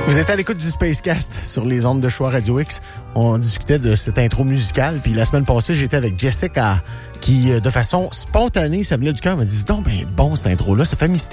Vous êtes à l'écoute du Spacecast sur les ondes de Choix Radio X. On discutait de cette intro musicale. Puis la semaine passée, j'étais avec Jessica qui, de façon spontanée, ça venait du cœur, m'a dit « Non, ben bon, cette intro-là, ça fait mystérieux. »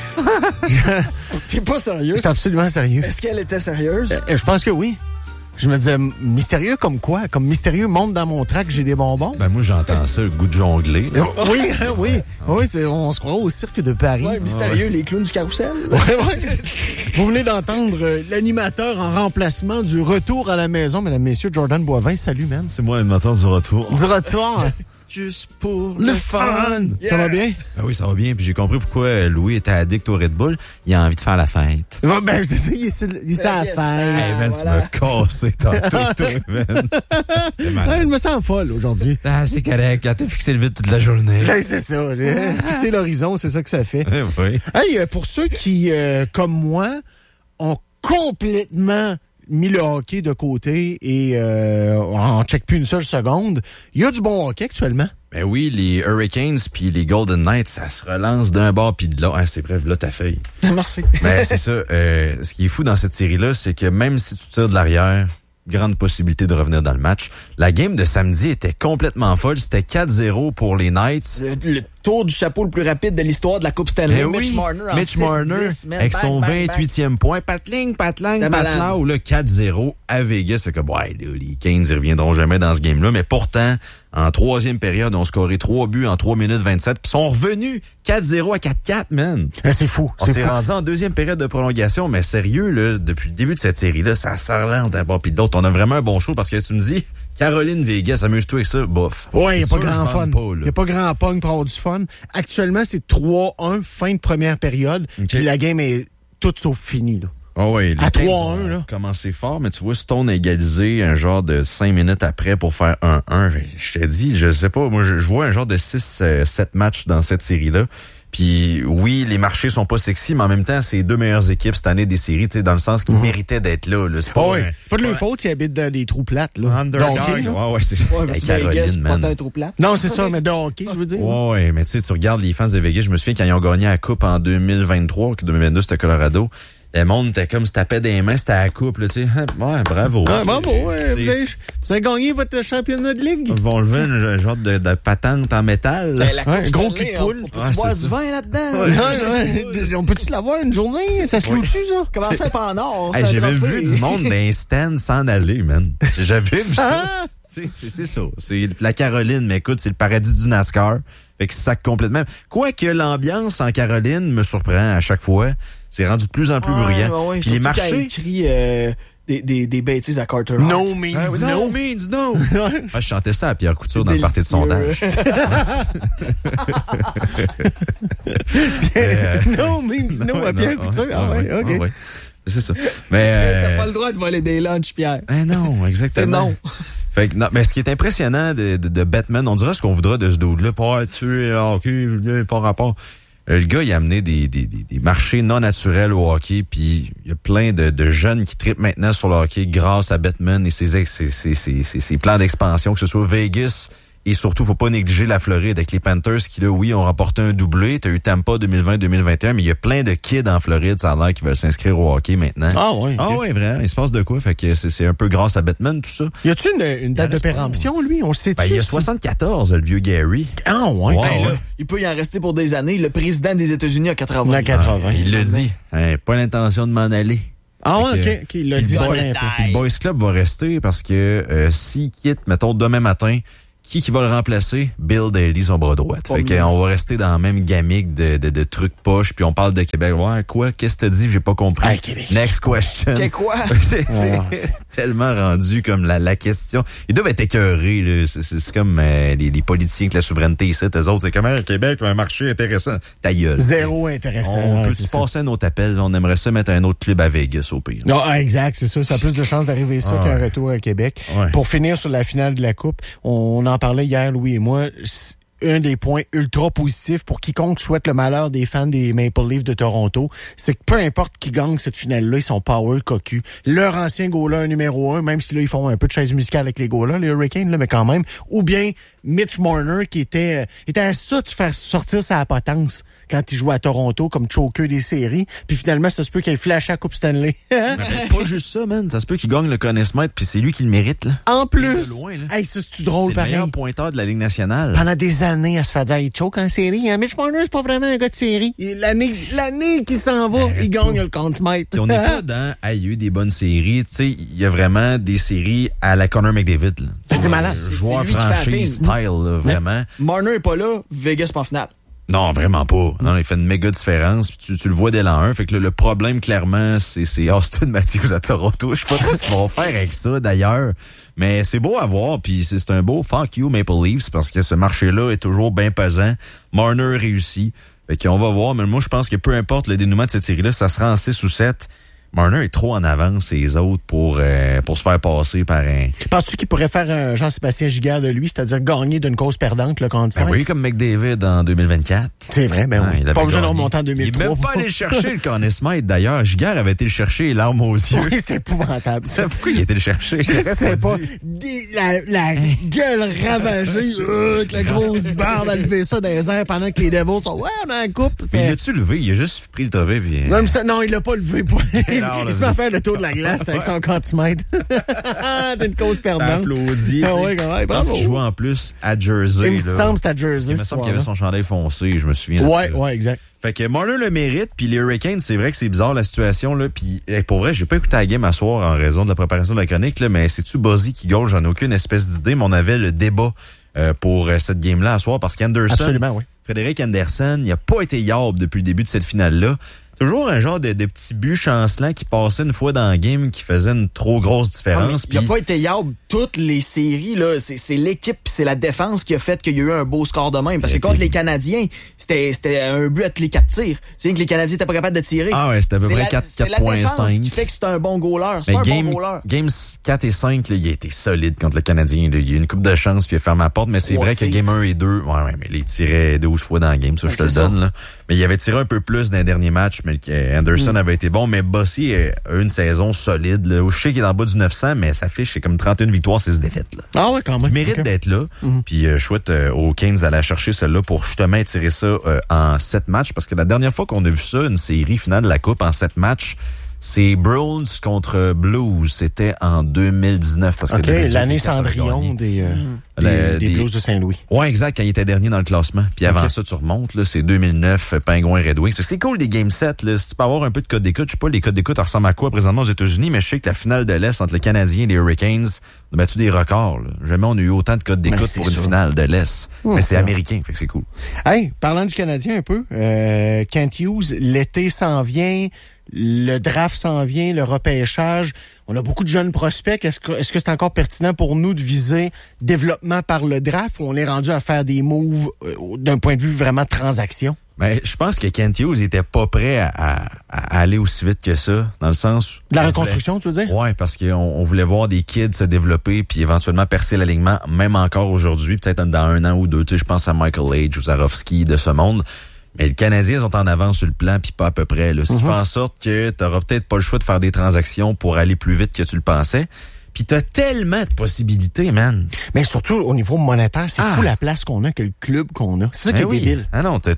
T'es pas sérieux? J'étais absolument sérieux. Est-ce qu'elle était sérieuse? Je pense que oui. Je me disais, mystérieux comme quoi? Comme mystérieux monte dans mon trac, j'ai des bonbons? Ben moi, j'entends ça, le goût de jongler. Oui, oui. Oui, on se croit au cirque de Paris. Ouais, mystérieux, les clowns du carrousel. Ouais. Vous venez d'entendre l'animateur en remplacement du retour à la maison, mesdames, messieurs, Jordan Boivin. Salut, man. C'est moi l'animateur du retour. Du retour. Juste pour le fun. Yeah. Ça va bien? Ben oui, ça va bien. Puis j'ai compris pourquoi Louis était addict au Red Bull. Il a envie de faire la fête. Ben, c'est ça, il est à la fête. Hey, man, tu m'as cassé tantôt, toi, man. C'était malade. Ouais, je me sens folle aujourd'hui. Ah, c'est correct. Quand t'as fixé le vide toute la journée. Ben, c'est ça. J'ai fixé l'horizon, c'est ça que ça fait. Oui. Hey, pour ceux qui, comme moi, ont complètement mis le hockey de côté et on check plus une seule seconde. Il y a du bon hockey actuellement. Ben oui, les Hurricanes puis les Golden Knights, ça se relance d'un bord puis de l'autre. Ah, c'est bref, là, ta feuille. Merci. Ben, c'est ça. Ce qui est fou dans cette série-là, c'est que même si tu tires de l'arrière, grande possibilité de revenir dans le match. La game de samedi était complètement folle. C'était 4-0 pour les Knights. Le tour du chapeau le plus rapide de l'histoire de la Coupe Stanley. Mitch Marner avec son 28e point. Patling, ou là, 4-0 à Vegas. C'est comme, ouais, là, les Canes, ils reviendront jamais dans ce game-là. Mais pourtant, en troisième période, on a scoré 3 buts en 3 minutes 27. Puis sont revenus 4-0 à 4-4, man. C'est fou. On s'est rendu en deuxième période de prolongation. Mais sérieux, là, depuis le début de cette série-là, ça se relance d'un bord puis de l'autre. On a vraiment un bon show parce que tu me dis, Caroline-Vegas, amuse-toi avec ça, bof. Ouais, il n'y a pas grand fun. Il n'y a pas grand pong pour avoir du fun. Actuellement, c'est 3-1, fin de première période. Okay. Puis la game est toute sauf finie, là. Oh oui, les à 3-1, là. Commencé fort, mais tu vois, Stone a égalisé un genre de 5 minutes après pour faire 1-1. Je t'ai dit, je sais pas, moi, je vois un genre de 6-7 matchs dans cette série-là. Puis oui, les marchés sont pas sexy, mais en même temps, c'est les deux meilleures équipes cette année des séries, tu sais, dans le sens qu'ils méritaient d'être là. C'est pas, pas de leur faute, ils habitent dans des trous plates, là. Underdog. Ouais, c'est Caroline, man. Pas un trou plat. Non, c'est ça, mais de hockey, je veux dire. Ouais, mais tu sais, tu regardes les fans de Vegas, je me souviens quand ils ont gagné la coupe en 2023, que 2022 c'était Colorado. Le monde était comme se tapait des mains, c'était à la coupe, là, tu sais. Ouais, bravo. Ah, bravo, vous avez gagné votre championnat de ligue. Ils vont lever un genre de patente en métal. Un gros cul de poule. Tu bois du vin là-dedans. On peut-tu l'avoir une journée? Ça se loue-tu, ça? Comment ça pas en or? Hey, j'avais vu du monde d'un stand s'en aller, man. J'avais vu ça. C'est ça. C'est la Caroline, mais écoute, c'est le paradis du NASCAR. Fait que ça complètement. Quoique l'ambiance en Caroline me surprend à chaque fois. C'est rendu de plus en plus bruyant. Puis les marchés. Écrit des bêtises à Carter. No means no. Means no. Je chantais ça à Pierre Couture dans le party de sondage. No means no à Pierre Couture. Ah ouais, OK. Ouais. C'est ça. Mais t'as pas le droit de voler des lunchs, Pierre. Non, exactement. C'est non. Fait que non, mais ce qui est impressionnant de Batman, on dirait ce qu'on voudra de ce dude-là, pas tuer hockey, pas rapport. Le gars, il a amené des marchés non naturels au hockey, puis il y a plein de jeunes qui trippent maintenant sur le hockey grâce à Batman et ses plans d'expansion, que ce soit Vegas. Et surtout, faut pas négliger la Floride avec les Panthers qui, là, oui, ont remporté un doublé. T'as eu Tampa 2020-2021, mais il y a plein de kids en Floride, ça a l'air, qui veulent s'inscrire au hockey maintenant. Ah oui. Ah oui, vraiment. Il se passe de quoi? Fait que c'est un peu grâce à Batman, tout ça. Y a-tu une date de péremption, lui? On le sait-tu? Il y a 74, le vieux Gary. Ah ouais. Là, il peut y en rester pour des années. Le président des États-Unis a 80. Il a 80. Il l'a dit. Pas l'intention de m'en aller. Ah ouais, OK. Il l'a dit. Le Boys Club va rester parce que s'il quitte, mettons, demain matin, qui va le remplacer? Bill Daly, son bras droit. Fait qu'on va rester dans la même gamique de trucs poches, puis on parle de Québec. Ouais, quoi? Qu'est-ce que t'as dit? J'ai pas compris. Hey, Québec. Next question. C'est quoi? C'est tellement rendu comme la question. Ils doivent être écœurés, là. C'est comme les politiciens avec la souveraineté ici. Eux autres, c'est comme Québec, un marché intéressant. Ta gueule. Zéro intéressant. On peut-tu passer un autre appel? On aimerait ça mettre un autre club à Vegas, au pire. Non, exact, c'est ça. Ça a plus de chances d'arriver ça qu'un retour à Québec. Ouais. Pour finir sur la finale de la Coupe, on en parlait hier, Louis et moi. Un des points ultra positifs pour quiconque souhaite le malheur des fans des Maple Leafs de Toronto, c'est que peu importe qui gagne cette finale-là, ils sont power cocu. Leur ancien goaler numéro 1, même si là, ils font un peu de chaise musicale avec les goalers, les Hurricanes, là, mais quand même. Ou bien Mitch Marner qui était à ça de faire sortir sa potence quand il jouait à Toronto comme choker des séries. Puis finalement, ça se peut qu'il ait flashé à la Coupe Stanley. Pas juste ça, man. Ça se peut qu'il gagne le Conn Smythe, puis c'est lui qui le mérite, là. En plus. Loin, là. Hey, ça, c'est drôle, pareil. C'est le meilleur pointeur de la Ligue nationale. Pendant des années, à se faire dire, il choke en série. Mitch Marner, c'est pas vraiment un gars de série. L'année qui s'en va, il gagne le Conn Smythe. On n'est pas dans, il y a eu des bonnes séries. Tu sais, il y a vraiment des séries à la Connor McDavid, là. C'est malade. Joueur franchise style, là, vraiment. Marner est pas là, Vegas pas en finale. Non, vraiment pas. Non, il fait une méga différence. Puis tu le vois dès l'an 1. Fait que le problème, clairement, c'est Austin Matthews à Toronto. Je sais pas trop ce qu'ils vont faire avec ça, d'ailleurs. Mais c'est beau à voir. Puis c'est un beau fuck you Maple Leafs parce que ce marché-là est toujours bien pesant. Marner réussit. Fait qu'on va voir. Mais moi, je pense que peu importe le dénouement de cette série-là, ça sera en 6 ou 7. Marner est trop en avance les autres pour se faire passer par un... Penses-tu qu'il pourrait faire un Jean-Sébastien Giguère de lui, c'est-à-dire gagner d'une cause perdante le Conn Smythe? Oui, comme McDavid en 2024. C'est vrai, ben oui. Pas besoin de remonter en 2003. Il n'est même pas allé le chercher, le Conn Smythe, d'ailleurs. Giguère avait été le chercher, larmes aux yeux. Oui, c'était épouvantable. Pourquoi il a été le chercher? Je sais pas. La gueule ravagée, avec la grosse barbe à lever ça dans les airs pendant que les Devils sont, ouais, on a un couple. Mais il l'a-tu levé? Il a juste pris le tovet, puis... Non, il l'a pas levé. Il se met à faire le tour de la glace avec son Conn Smythe. T'es une cause perdante. Applaudi. Je pense qu'il jouait en plus à Jersey. Il me semble que c'était à Jersey. Il me semble qu'il avait son chandail foncé, je me souviens. Ouais, exact. Fait que Marner le mérite, puis les Hurricanes, c'est vrai que c'est bizarre la situation, là, puis pour vrai, j'ai pas écouté la game à soir en raison de la préparation de la chronique, là, mais c'est-tu Buzzy qui gauche? J'en ai aucune espèce d'idée, mais on avait le débat pour cette game-là à soir, parce qu'Anderson, absolument, oui. Frédéric Anderson, il a pas été yable depuis le début de cette finale-là. Toujours un genre de petits buts chancelants qui passaient une fois dans le game qui faisait une trop grosse différence. Il a pas été yard toutes les séries, là. C'est l'équipe pis c'est la défense qui a fait qu'il y a eu un beau score de même. Parce que contre les Canadiens, c'était un but à tous les 4 tirs. C'est que les Canadiens étaient pas capables de tirer. Ah ouais, c'était à peu près 4.5. C'est la défense qui fait que c'est un bon goaler. C'est pas un bon goaler. Games 4 et 5, là, il a été solide contre le Canadien. Là. Il a eu une coupe de chance puis il a fermé la porte. Mais c'est vrai que Game 1 et 2, ouais, mais il tirait 12 fois dans le game. Ça, je te le donne, là. Mais il avait tiré un peu plus dans les derniers matchs, mais Anderson avait été bon, mais Bossy a une saison solide. Là. Je sais qu'il est en bas du 900, mais sa fiche, c'est comme 31 victoires, 6 défaites. Là. Ah ouais, quand même. Il mérite d'être là. Puis je souhaite aux Kings d'aller chercher celle-là pour justement tirer ça en 7 matchs. Parce que la dernière fois qu'on a vu ça, une série finale de la Coupe en 7 matchs, c'est Bruins contre Blues. C'était en 2019. Parce que l'année Cendrillon des Blues de Saint-Louis. Ouais, exact, quand il était dernier dans le classement. Puis avant ça, tu remontes, là, c'est 2009, Pingouins Red Wings. C'est cool des Game 7, là. Si tu peux avoir un peu de code d'écoute, je sais pas, les codes d'écoute ressemblent à quoi présentement aux États-Unis, mais je sais que la finale de l'Est entre le Canadien et les Hurricanes a battu des records, là. Jamais on a eu autant de codes d'écoute pour une finale de l'Est. Mais c'est américain, fait que c'est cool. Hey, parlant du Canadien un peu, Kent Hughes, l'été s'en vient. Le draft s'en vient, le repêchage. On a beaucoup de jeunes prospects. Est-ce que c'est encore pertinent pour nous de viser développement par le draft ou on est rendu à faire des moves d'un point de vue vraiment transaction? Ben, je pense que Kent Hughes était pas prêt à aller aussi vite que ça, dans le sens... De la reconstruction, tu veux dire? Ouais, parce qu'on voulait voir des kids se développer puis éventuellement percer l'alignement, même encore aujourd'hui, peut-être dans 1 an ou 2. Tu sais, je pense à Michael Age ou Zarovski de ce monde. Mais les Canadiens sont en avance sur le plan, puis pas à peu près. Là. Si tu fais en sorte que t'auras peut-être pas le choix de faire des transactions pour aller plus vite que tu le pensais, puis t'as tellement de possibilités, man. Mais surtout, au niveau monétaire, c'est fou la place qu'on a, que le club qu'on a. C'est ça qui est débile. Ah non, t'as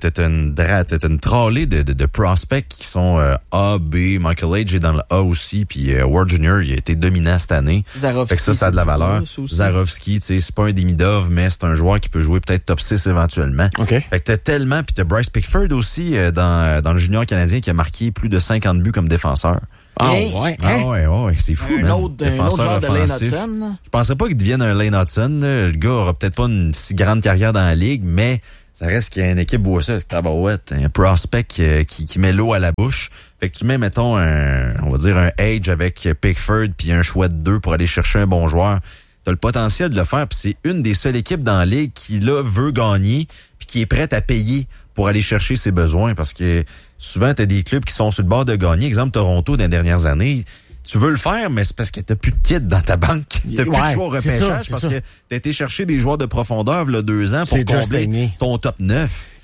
une tralée de prospects qui sont A, B, Michael Age est dans le A aussi, puis Ward Jr., il a été dominant cette année. Zarovski, fait que ça a de la valeur. Zarovski, tu sais, c'est pas un Demidov, mais c'est un joueur qui peut jouer peut-être top 6 éventuellement. Okay. Fait que t'as tellement, puis t'as Bryce Pickford aussi dans le junior canadien qui a marqué plus de 50 buts comme défenseur. Ah ouais, c'est fou, un autre genre de Lane Hudson. Je pensais pas qu'il devienne un Lane Hudson. Le gars aura peut-être pas une si grande carrière dans la ligue, mais ça reste qu'il y a une équipe boisseuse, tabarouette, un prospect qui met l'eau à la bouche. Fait que tu mets, mettons, on va dire un Age avec Pickford puis un choix de 2 pour aller chercher un bon joueur. T'as le potentiel de le faire, puis c'est une des seules équipes dans la ligue qui, là, veut gagner puis qui est prête à payer pour aller chercher ses besoins, parce que souvent, t'as des clubs qui sont sur le bord de gagner. Exemple, Toronto, dans les dernières années, tu veux le faire, mais c'est parce que t'as plus de kits dans ta banque. T'as plus de choix au repêchage parce que t'as été chercher des joueurs de profondeur, là, 2 ans pour combler ton top 9.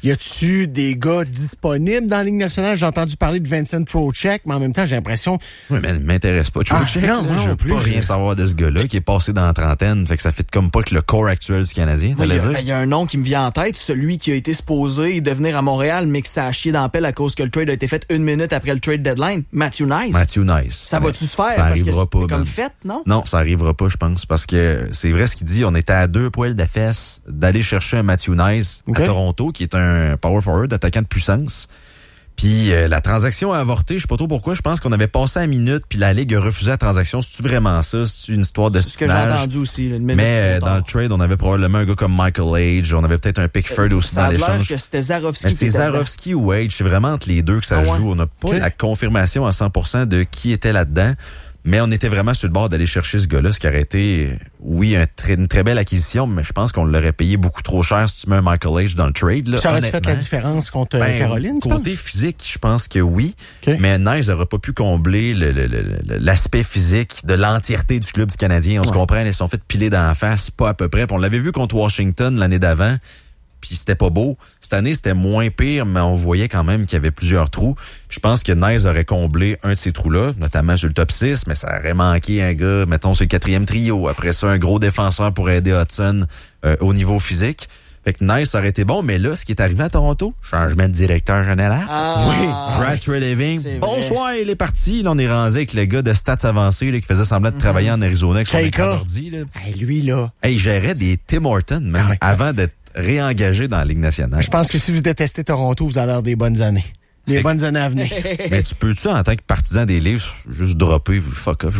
Y a-tu des gars disponibles dans la Ligue nationale? J'ai entendu parler de Vincent Trocheck, mais en même temps, j'ai l'impression... Oui, mais il m'intéresse pas. Trocheck, non, moi je veux pas rien savoir de ce gars-là qui est passé dans la trentaine, fait que ça fait comme pas que le corps actuel du Canadien. Il y a un nom qui me vient en tête, celui qui a été supposé devenir à Montréal, mais que ça a chié dans la pelle à cause que le trade a été fait 1 minute après le trade deadline. Matthew Nice. Ça va-tu se faire? Ça arrivera pas. C'est comme fait, non? Non, ça arrivera pas, je pense, parce que c'est vrai ce qu'il dit. On était à 2 poils de fesses d'aller chercher un Matthew Nice à Toronto, qui est un power forward, attaquant de puissance. Puis la transaction a avorté, je sais pas trop pourquoi. Je pense qu'on avait passé à minute, puis la Ligue a refusé la transaction. C'est-tu vraiment ça? C'est une histoire de stinage? C'est ce que j'ai entendu aussi. Mais dans le trade, on avait probablement un gars comme Michael Age. On avait peut-être un Pickford aussi dans l'échange. Que c'était Zarovski. Mais c'est Zarovski ou Age. C'est vraiment entre les deux que ça joue. On n'a pas la confirmation à 100% de qui était là-dedans. Mais on était vraiment sur le bord d'aller chercher ce gars-là, ce qui aurait été, oui, une très belle acquisition, mais je pense qu'on l'aurait payé beaucoup trop cher si tu mets un Michael Age dans le trade. Là, ça aurait fait la différence contre Caroline, tu côté penses? Physique, je pense que oui. Mais Nice n'aurait pas pu combler l'aspect physique de l'entièreté du club du Canadien. On se comprend, ils se sont fait piler dans la face, pas à peu près. Puis on l'avait vu contre Washington l'année d'avant. Puis c'était pas beau. Cette année, c'était moins pire, mais on voyait quand même qu'il y avait plusieurs trous. Puis je pense que Nice aurait comblé un de ces trous-là, notamment sur le top 6, mais ça aurait manqué un gars, mettons, sur le 4e trio. Après ça, un gros défenseur pour aider Hudson au niveau physique. Fait que Nice aurait été bon, mais là, ce qui est arrivé à Toronto, changement de directeur général. Brad Treliving. Bonsoir, il est parti. Là, on est rendu avec le gars de stats avancés là, qui faisait semblant de travailler en Arizona avec son écran d'ordi. Lui, là. Il gérait des Tim Hortons, même, avant d'être réengagé dans la Ligue nationale. Je pense que si vous détestez Toronto, vous allez avoir des bonnes années. Les bonnes années à venir. Mais tu peux-tu, en tant que partisan des Leafs, juste dropper, fuck off,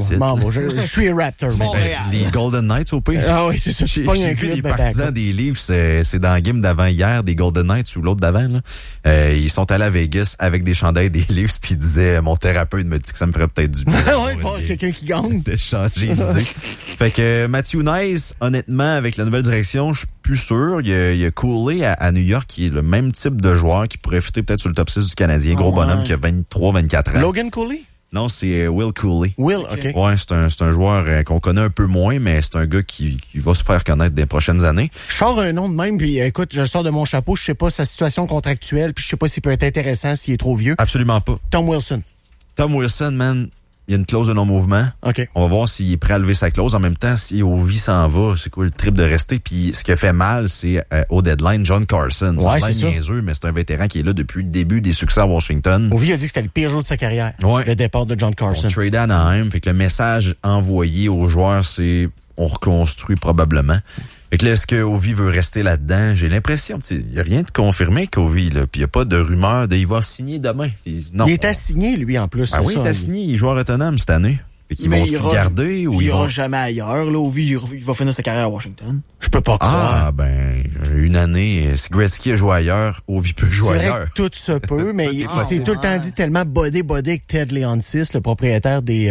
je suis Raptor. Les Golden Knights, au pire. Ah oui, c'est ça. J'ai vu des partisans des Leafs, c'est dans la game d'avant-hier, des Golden Knights ou l'autre d'avant, là. Ils sont allés à Vegas avec des chandails des Leafs, puis ils disaient, mon thérapeute me dit que ça me ferait peut-être du bien. Ouais, il faut quelqu'un qui gagne. De changer d'idée. Fait que Matthew Nice, honnêtement, avec la nouvelle direction, je suis plus sûr. Il y a Cooley à New York, qui est le même type de joueur qui pourrait fitter peut-être sur le top 6 du Canadien. Gros bonhomme qui a 23-24 ans. Logan Cooley? Non, c'est Will Cooley. Will, OK. Ouais, c'est un joueur qu'on connaît un peu moins, mais c'est un gars qui va se faire connaître des prochaines années. Je sors un nom de même, puis écoute, je le sors de mon chapeau, je sais pas sa situation contractuelle, puis je sais pas s'il peut être intéressant s'il est trop vieux. Absolument pas. Tom Wilson, man, il y a une clause de non-mouvement. OK. On va voir s'il est prêt à lever sa clause. En même temps, si Ovi s'en va, c'est quoi le trip de rester? Puis ce qui a fait mal, c'est au deadline, John Carson. Ouais, c'est niaiseux, mais c'est un vétéran qui est là depuis le début des succès à Washington. Ovi a dit que c'était le pire jour de sa carrière. Ouais. Le départ de John Carson. On trade à Anaheim. Fait que le message envoyé aux joueurs, c'est on reconstruit probablement. Fait que là, est-ce que Ovi veut rester là-dedans? J'ai l'impression, il n'y a rien de confirmé qu'Ovi, là. Puis il n'y a pas de rumeur de il va signer demain. Non. Il est assigné, lui, en plus. Ah oui, il est assigné. Il est joueur autonome cette année. Fait qu'ils vont se garder ou il ils vont... ira jamais ailleurs, là. Ovi, il va finir sa carrière à Washington. Je peux pas croire. Ah, ben, une année, si Gretzky a joué ailleurs, Ovi peut jouer ailleurs. Tout se peut, mais il s'est tout le temps dit tellement bodé avec Ted Leonsis, le propriétaire des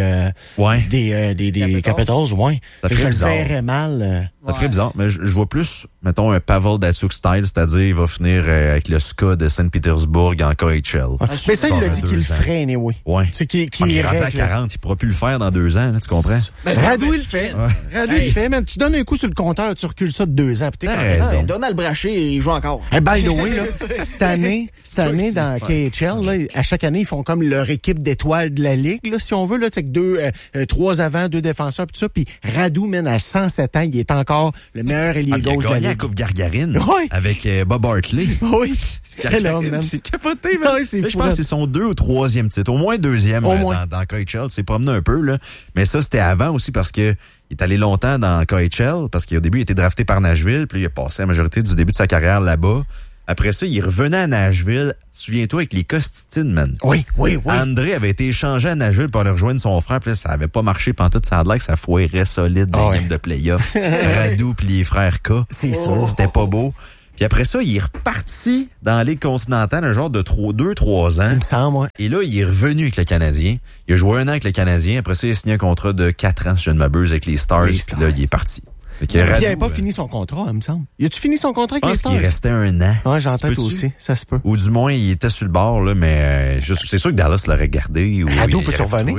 Capitals, ouais. Ça ferait bizarre. Je le verrais mal. Ça ferait bizarre, mais je vois plus, mettons, un Pavel Datsyuk style, c'est-à-dire il va finir avec le SKA de Saint-Pétersbourg en KHL. Ouais. Mais ça, il a dit qu'il le ferait, anyway. Ouais. C'est qu'il est rendu à 40, il pourra plus le faire dans 2 ans, là, tu comprends? Radou, il le fait. Radou, il le fait, man. Tu donnes un coup sur le compteur, tu recules ça de 2 ans. T'as raison. Donald Brachet, il joue encore. Hey, by the way, là, cette année dans KHL, là, à chaque année, ils font comme leur équipe d'étoiles de la Ligue, là, si on veut, là, c'est que 3 avant, 2 défenseurs, pis tout ça. Puis Radou, man, à 107 ans, il est encore le meilleur ailier gauche de la Ligue. Il a gagné la Coupe Gargarine avec Bob Hartley. Oui, quel homme, man. C'est capoté, man. Je pense que c'est son 2 ou 3e titre. Au moins 2e dans KHL. C'est promené un peu, là. Mais ça, c'était avant aussi parce que il est allé longtemps dans KHL parce qu'au début, il était drafté par Nashville. Puis il a passé la majorité du début de sa carrière là-bas. Après ça, il revenait à Nashville. Souviens-toi avec les Costitines, man. Oui. André avait été échangé à Nashville pour aller rejoindre son frère. Puis là, ça avait pas marché pantoute. Ça a l'air que ça foirait solide dans les games de play-off. Radou puis les frères K. C'est sûr. C'était pas beau. Puis après ça, il est reparti dans la Ligue continentale un genre de 2-3 ans. Il me semble, ouais. Et là, il est revenu avec le Canadien. Il a joué 1 an avec le Canadien. Après ça, il a signé un contrat de 4 ans, si je ne m'abuse, avec les Stars. Puis là, il est parti. Il n'avait pas fini son contrat, il me semble. Il a-tu fini son contrat avec les Stars? Je pense qu'il restait 1 an. Ouais, j'entends aussi. Ça se peut. Ou du moins, il était sur le bord, là, mais c'est sûr que Dallas l'aurait gardé. Radou, peux-tu revenir?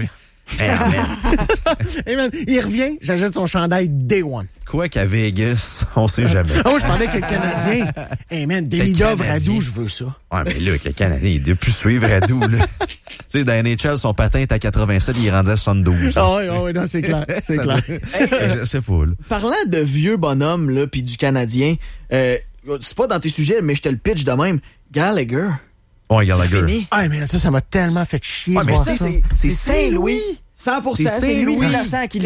Hey man, il revient, j'achète son chandail Day One. Quoi qu'à Vegas, on sait jamais. Oh, je parlais avec le Canadien. Hey man, Demidov, Radou, je veux ça. Ouais, mais là, avec le Canadien, il doit plus suivre Radou, là. Tu sais, dans NHL, son patin est à 87, il est rendu à 72. Ah oui, non, c'est clair. C'est clair. Je sais pas, là. Parlant de vieux bonhommes, là, pis du Canadien, c'est pas dans tes sujets, mais je te le pitch de même. Gallagher. Ouais, Gallagher. Ah, mais ça m'a tellement fait chier. Ouais, mais voir ça. c'est Saint-Louis. 100%, c'est Louis innocent qui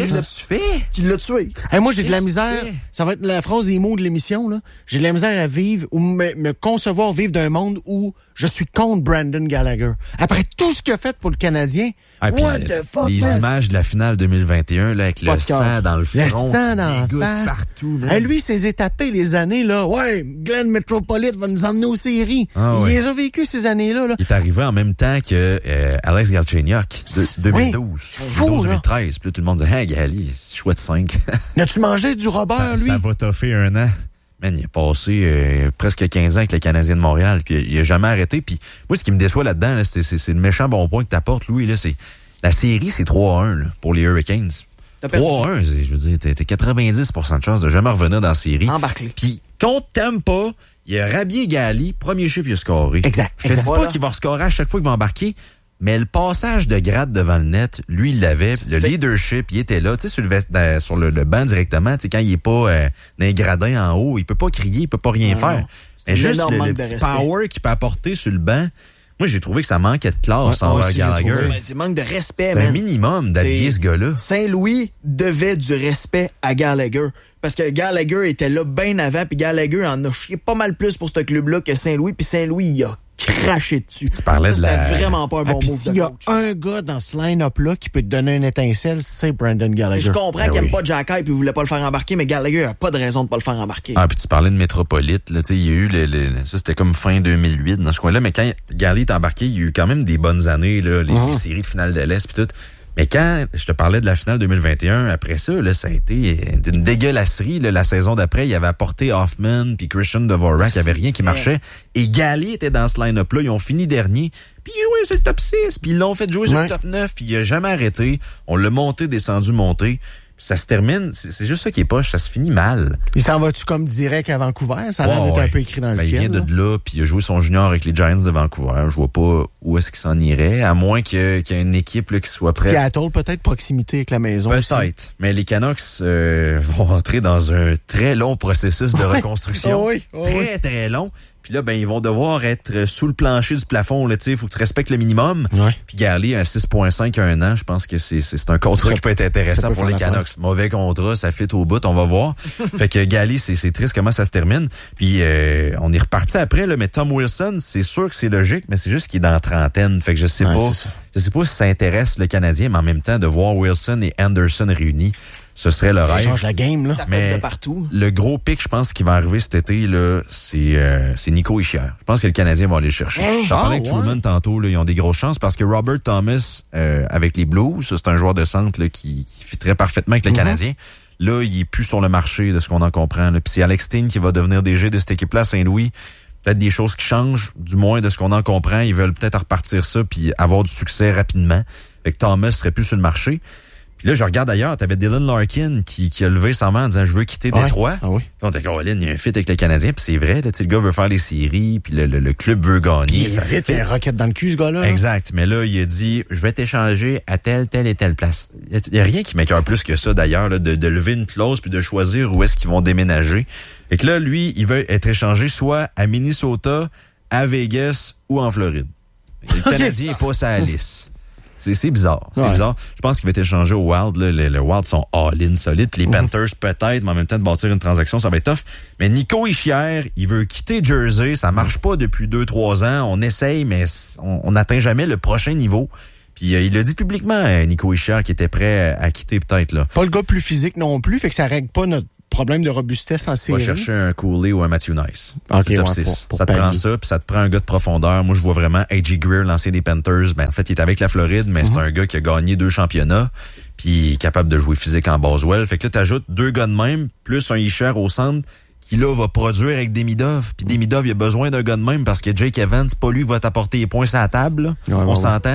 l'a tué. Hey, moi, j'ai de la misère. Ça va être la phrase et mots de l'émission, là. J'ai de la misère à vivre ou me concevoir vivre d'un monde où je suis contre Brandon Gallagher. Après tout ce qu'il a fait pour le Canadien, what the fuck, les images de la finale 2021, là, avec le sang dans le front. Le sang dans la face. Partout, hey, lui, ses étapés, les années, là. Ouais, Glenn Metropolitan va nous emmener aux séries. Il les a vécu ces années-là, là. Il est arrivé en même temps que Alex Galchenyuk, 2012. Fou, 2013. Puis là, tout le monde dit, hey, Gali, chouette 5. N'as-tu mangé du Robert, lui? Ça va toffer 1 an. Man, il a passé presque 15 ans avec le Canadien de Montréal, puis il a jamais arrêté. Puis moi, ce qui me déçoit là-dedans, là, c'est le méchant bon point que t'apportes, Louis. Là, c'est la série, c'est 3-1 là, pour les Hurricanes. 3-1, je veux dire, t'as 90% de chance de jamais revenir dans la série. Embarqué. Puis contre Tampa, il a rhabillé Gali, premier chiffre, il a scoré. Exact. Je te dis pas qu'il va scorer à chaque fois qu'il va embarquer, mais le passage de grade devant le net, lui, il l'avait. Le leadership, il était là, tu sais, sur le banc directement. Tu sais, quand il est pas dans les gradins en haut, il peut pas crier, il peut pas rien faire. Mais juste le petit power qu'il peut apporter sur le banc. Moi, j'ai trouvé que ça manquait de classe envers Gallagher. Il manque de respect, c'est un minimum d'habiller ce gars-là. Saint-Louis devait du respect à Gallagher. Parce que Gallagher était là bien avant, puis Gallagher en a chié pas mal plus pour ce club-là que Saint-Louis, puis Saint-Louis, il a craché dessus. Tu parlais de la... C'était vraiment pas un bon move. S'il y a un gars dans ce line-up-là qui peut te donner une étincelle, c'est Brandon Gallagher. Je comprends qu'il aime pas Jack Hype et il voulait pas le faire embarquer, mais Gallagher a pas de raison de pas le faire embarquer. Ah, puis tu parlais de Métropolite, là, tu sais, il y a eu ça c'était comme fin 2008 dans ce coin-là, mais quand Gallagher est embarqué, il y a eu quand même des bonnes années, là, les séries de finale de l'Est puis tout. Mais quand je te parlais de la finale 2021, après ça, là, ça a été une dégueulasserie. Là, la saison d'après, il y avait apporté Hoffman puis Christian Dvorak, il y avait rien qui marchait. Et Gallagher était dans ce line-up-là. Ils ont fini dernier. Puis ils jouaient sur le top 6. Puis ils l'ont fait jouer sur le top 9. Puis il a jamais arrêté. On l'a monté, descendu, monté. Puis ça se termine. C'est juste ça qui est poche. Ça se finit mal. Il s'en va-tu comme direct à Vancouver? Ça a l'air d'être un peu écrit dans le ciel. Il vient de là, puis il a joué son junior avec les Giants de Vancouver. Je vois pas où est-ce qu'il s'en irait, à moins qu'il y ait une équipe là, qui soit prête. Seattle, peut-être proximité avec la maison. Peut-être. Aussi. Mais les Canucks vont entrer dans un très long processus de reconstruction. Très long. Puis là, ben, ils vont devoir être sous le plancher du plafond, là, tu sais. Il faut que tu respectes le minimum. Puis Gallagher, à 6,5 à 1 an, je pense que c'est un contrat qui peut être intéressant pour les Canucks. Mauvais contrat, ça fit au bout, on va voir. Fait que Gallagher, c'est triste comment ça se termine. Puis, on est reparti après, là, mais Tom Wilson, c'est sûr que c'est logique, mais c'est juste qu'il est dans la trentaine. Fait que je sais pas si ça intéresse le Canadien, mais en même temps, de voir Wilson et Anderson réunis, ce serait le rêve. Ça change la game, là. Ça pète de partout. Le gros pic, je pense, qui va arriver cet été, là, c'est Nico Hischier. Je pense que le Canadien va aller le chercher. J'en parlais avec Truman tantôt, là, ils ont des grosses chances parce que Robert Thomas, avec les Blues, c'est un joueur de centre là, qui fitterait parfaitement avec le Canadien. Là, il est plus sur le marché de ce qu'on en comprend. Là. Puis c'est Alex Steen qui va devenir DG de cette équipe-là à Saint-Louis. Peut-être des choses qui changent, du moins de ce qu'on en comprend. Ils veulent peut-être repartir ça puis avoir du succès rapidement. Fait que Thomas serait plus sur le marché. Puis là, je regarde ailleurs, t'avais Dylan Larkin qui a levé sa main en disant « Je veux quitter Détroit ». Puis on dit « Caroline, il y a un fit avec le Canadien ». Puis c'est vrai, là, le gars veut faire les séries, puis le club veut gagner. Il est un roquette dans le cul, ce gars-là. Exact. Mais là, il a dit « Je vais t'échanger à telle et telle place ». Il y a rien qui m'écoeure plus que ça, d'ailleurs, là, de lever une clause puis de choisir où est-ce qu'ils vont déménager. Fait que là, lui, il veut être échangé soit à Minnesota, à Vegas ou en Floride. Le Canadien est pas sa liste. C'est bizarre. C'est bizarre. Je pense qu'il va être échangé au Wild. Là. Les Wild sont all-in solides. Puis les Panthers, peut-être, mais en même temps, de bâtir une transaction, ça va être tough. Mais Nico Hischier, il veut quitter Jersey. Ça marche pas depuis 2-3 ans. On essaye, mais on n'atteint jamais le prochain niveau. Puis il l'a dit publiquement, Nico Hischier, qui était prêt à quitter peut-être. Là. Pas le gars plus physique non plus. Fait que ça règle pas notre problème de robustesse en série. Tu vas chercher un Cooley ou un Matthew Nice. Okay, top 6. Ça te prend ça, puis ça te prend un gars de profondeur. Moi, je vois vraiment A.J. Greer, l'ancien des Panthers. Ben, en fait, il est avec la Floride, mais c'est un gars qui a gagné 2 championnats, puis il est capable de jouer physique en Boswell. Fait que là, t'ajoutes 2 gars de même, plus un Hischier au centre, qui là va produire avec Demidov. Puis Demidov, il a besoin d'un gars de même parce que Jake Evans, pas lui, va t'apporter les points sur la table. On s'entend.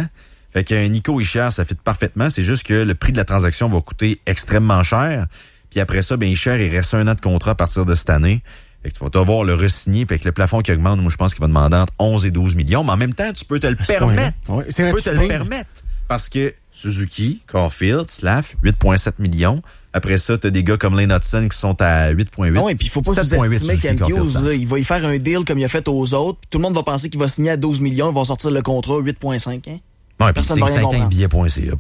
Fait que Nico Hischier, ça fit parfaitement. C'est juste que le prix de la transaction va coûter extrêmement cher. Puis après ça, Hischier, il reste 1 an de contrat à partir de cette année. Fait que tu vas devoir le re-signer, puis avec le plafond qui augmente, moi je pense qu'il va demander entre 11 et 12 millions. Mais en même temps, tu peux te le permettre. Ouais, tu peux te le permettre. Parce que Suzuki, Caulfield, Slav, 8,7 millions. Après ça, t'as des gars comme Lane Hudson qui sont à 8,8. Non, et puis il faut pas sous-estimer Kent Hughes. Il va y faire un deal comme il a fait aux autres. Tout le monde va penser qu'il va signer à 12 millions. Ils vont sortir le contrat à 8,5. Hein? Ouais, puis c'est 5 billets.ca.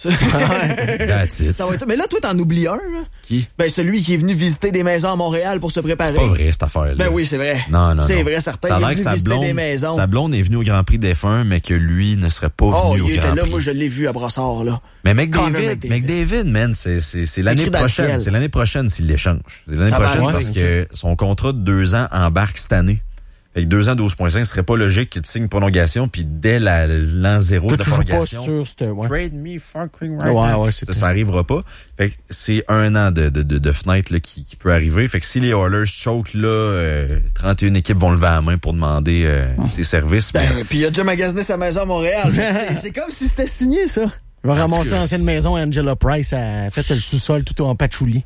That's it. Ça va être... Mais là, toi, t'en oublies un. Là. Qui? Ben, celui qui est venu visiter des maisons à Montréal pour se préparer. C'est pas vrai, cette affaire-là. Ben oui, c'est vrai. Non. C'est vrai, certain. Ça a il l'air est venu visiter des maisons. Sa blonde est venue au Grand Prix d'F1, mais que lui ne serait pas venu au Grand Prix. Là, moi, je l'ai vu à Brossard, là. Mais McDavid, man, c'est l'année prochaine. C'est l'année prochaine s'il l'échange. C'est l'année prochaine parce que son contrat de 2 ans embarque cette année. Avec 2 ans, 12,5, ce serait pas logique qu'il te signe une prolongation, puis dès l'an 0 de la prolongation, trade me fucking right. Ça arrivera pas. Fait que c'est 1 an de fenêtre là, qui peut arriver. Fait que si les Oilers choke là, 31 équipes vont lever la main pour demander ses services. Puis il a déjà magasiné sa maison à Montréal. c'est comme si c'était signé, ça. Il va ramasser l'ancienne maison Angela Price a fait le sous-sol tout en patchouli.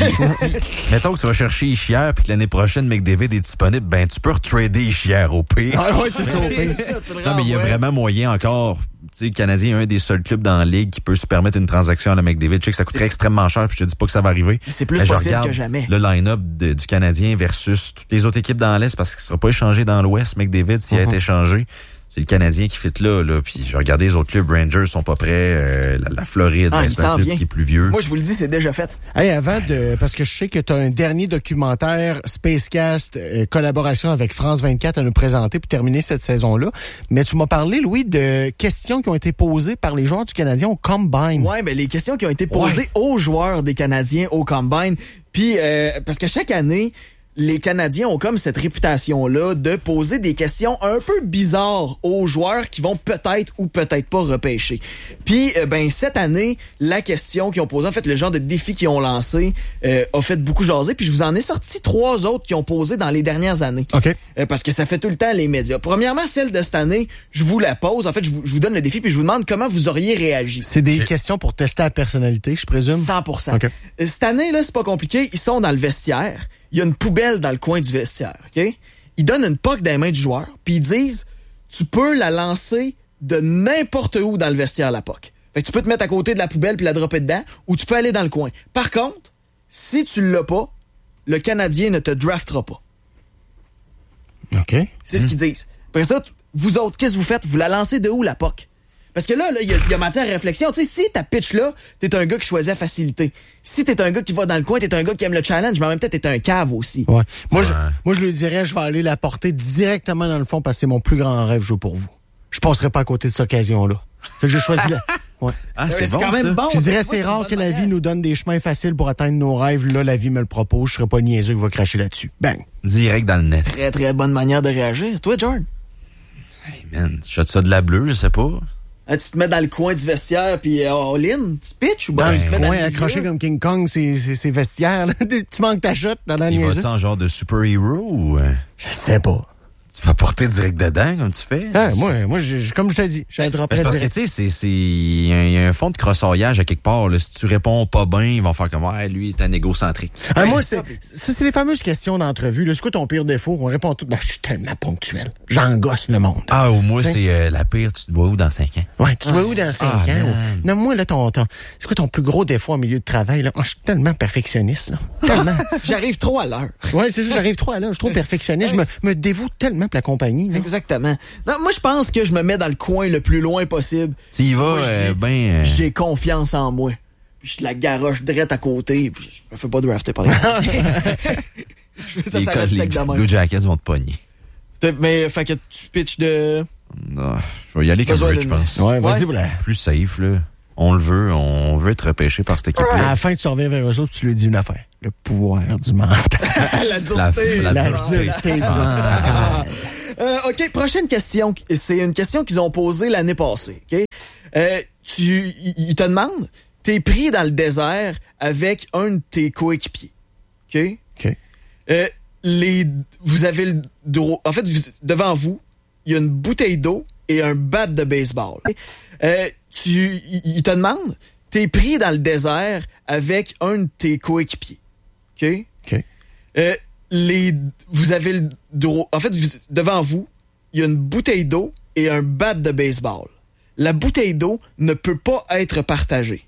Mettons que tu vas chercher Hischier puis que l'année prochaine McDavid est disponible, ben tu peux retrader Hischier au pire. Ah ouais, c'est ça au pire. Non, mais il y a vraiment moyen encore. Tu sais, le Canadien est un des seuls clubs dans la ligue qui peut se permettre une transaction à la McDavid. Je sais que ça coûterait extrêmement cher, puis je te dis pas que ça va arriver. C'est plus possible que jamais. Le line-up du Canadien versus toutes les autres équipes dans l'Est, parce qu'il sera pas échangé dans l'Ouest, McDavid, s'il a été échangé. C'est le Canadien qui fit là. Puis je regardais les autres clubs, Rangers sont pas prêts, la Floride, c'est un club qui est plus vieux. Moi, je vous le dis, c'est déjà fait. Hey, parce que je sais que tu as un dernier documentaire Spacecast, collaboration avec France 24 à nous présenter pour terminer cette saison-là. Mais tu m'as parlé, Louis, de questions qui ont été posées par les joueurs du Canadien au Combine. Ouais, ben les questions qui ont été posées aux joueurs des Canadiens au Combine. Puis, parce que chaque année, les Canadiens ont comme cette réputation-là de poser des questions un peu bizarres aux joueurs qui vont peut-être ou peut-être pas repêcher. Puis, cette année, la question qu'ils ont posée, en fait, le genre de défi qu'ils ont lancé a fait beaucoup jaser. Puis, je vous en ai sorti 3 autres qui ont posé dans les dernières années. OK. Parce que ça fait tout le temps les médias. Premièrement, celle de cette année, je vous la pose. En fait, je vous donne le défi puis je vous demande comment vous auriez réagi. C'est des questions pour tester la personnalité, je présume? 100%. Okay. Cette année, là, c'est pas compliqué. Ils sont dans le vestiaire. Il y a une poubelle dans le coin du vestiaire, OK? Ils donnent une puck dans les mains du joueur, puis ils disent, tu peux la lancer de n'importe où dans le vestiaire, la puck. Fait que tu peux te mettre à côté de la poubelle puis la dropper dedans, ou tu peux aller dans le coin. Par contre, si tu l'as pas, le Canadien ne te draftera pas. OK. C'est ce qu'ils disent. Après ça, vous autres, qu'est-ce que vous faites? Vous la lancez de où, la puck? Parce que là, il y a matière à réflexion. Tu sais, si ta pitch là, t'es un gars qui choisit la facilité. Si t'es un gars qui va dans le coin, t'es un gars qui aime le challenge, mais en même temps, t'es un cave aussi. Ouais. Moi, je lui dirais, je vais aller la porter directement dans le fond parce que c'est mon plus grand rêve jouer pour vous. Je passerai pas à côté de cette occasion-là. Fait que je choisis là. Ouais. Ah, c'est bon, quand même bon. Je dirais, c'est rare que la vie nous donne des chemins faciles pour atteindre nos rêves. Là, la vie me le propose. Je serais pas niaiseux qui va cracher là-dessus. Bang. Direct dans le net. Très, très bonne manière de réagir. Toi, Jordan? Hey, man, tu jettes ça de la bleue, je sais pas. Tu te mets dans le coin du vestiaire puis all-in, tu pitches ou dans le coin, accroché comme King Kong, ses vestiaires. Là. Tu manques ta shot dans la niaiserie. Tu vas-tu en genre de super-héros ou... Je sais pas. Tu vas porter direct dedans, comme tu fais? Ah, moi, comme je t'ai dit, j'ai un drop direct. Parce que, tu sais, il y a un fond de crossoyage à quelque part, là. Si tu réponds pas bien, ils vont faire comme, lui, il est un égocentrique. Ah, moi, c'est les fameuses questions d'entrevue, là. C'est quoi ton pire défaut? On répond tout. Je suis tellement ponctuel. J'engosse le monde. Ah, ou moi, c'est la pire. Tu te vois où dans 5 ans? Ouais, tu te vois où dans 5 ans? Non, moi, là, c'est quoi ton plus gros défaut en milieu de travail, là? Je suis tellement perfectionniste, là. Tellement. J'arrive trop à l'heure. Ouais, c'est ça, j'arrive trop à l'heure. Je suis trop perfectionniste. Je me dévoue tellement pour la compagnie, là. Exactement. Non, moi, je pense que je me mets dans le coin le plus loin possible. Tu y vas, j'ai confiance en moi. Puis je la garoche direct à côté. Puis je me fais pas drafter par les ça s'arrête sec de même. Les Blue Jackets vont te pogner. Mais, fait que tu pitches de... Non, je vais y aller comme Rich, je pense. Ouais, vas-y, plus safe, là. On veut être repêché par cette équipe-là. À la fin, tu reviens vers eux autres, tu lui dis une affaire. Le pouvoir du mental. La dureté. La dureté du mental. OK, prochaine question. C'est une question qu'ils ont posée l'année passée. OK? Ils te demandent, t'es pris dans le désert avec un de tes coéquipiers. OK? OK. Vous avez le droit... En fait, devant vous, il y a une bouteille d'eau et un bat de baseball. Il te demande, t'es pris dans le désert avec un de tes coéquipiers. OK? Vous avez le droit... En fait, devant vous, il y a une bouteille d'eau et un bat de baseball. La bouteille d'eau ne peut pas être partagée.